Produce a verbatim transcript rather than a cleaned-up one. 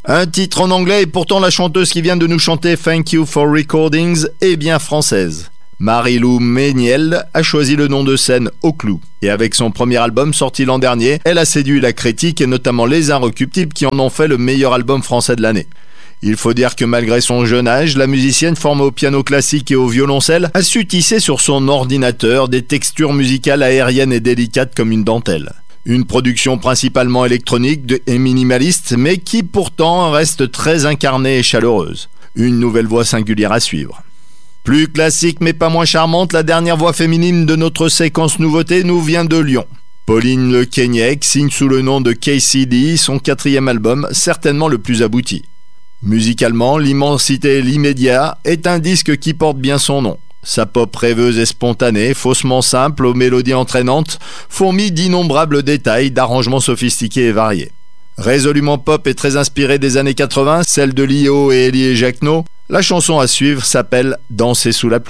Un titre en anglais et pourtant la chanteuse qui vient de nous chanter Thank You for Recordings est bien française. Marie-Lou Méniel a choisi le nom de scène Au Clou. Et avec son premier album sorti l'an dernier, elle a séduit la critique et notamment les Inrecuptibles qui en ont fait le meilleur album français de l'année. Il faut dire que malgré son jeune âge, la musicienne formée au piano classique et au violoncelle a su tisser sur son ordinateur des textures musicales aériennes et délicates comme une dentelle. Une production principalement électronique et minimaliste, mais qui pourtant reste très incarnée et chaleureuse. Une nouvelle voix singulière à suivre. Plus classique mais pas moins charmante, la dernière voix féminine de notre séquence nouveauté nous vient de Lyon. Pauline Le Quéniec signe sous le nom de K C D son quatrième album, certainement le plus abouti. Musicalement, L'immensité et l'immédiat est un disque qui porte bien son nom. Sa pop rêveuse et spontanée, faussement simple, aux mélodies entraînantes, fourmille d'innombrables détails, d'arrangements sophistiqués et variés. Résolument pop et très inspirée des années quatre-vingts, celle de Lio et Elie et Jacquenot, la chanson à suivre s'appelle « Danser sous la pluie ».